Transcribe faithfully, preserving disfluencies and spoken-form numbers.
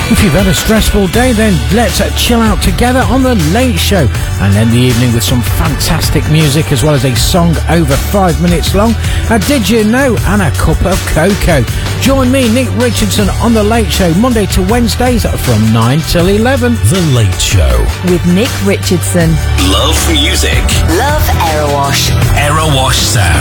If you've had a stressful day, then let's uh, chill out together on The Late Show and end the evening with some fantastic music as well as a song over five minutes long. Uh, did you know? And a cup of cocoa. Join me, Nick Richardson, on The Late Show Monday to Wednesdays from nine till eleven. The Late Show with Nick Richardson. Love music. Love Aerowash. Aerowash sound.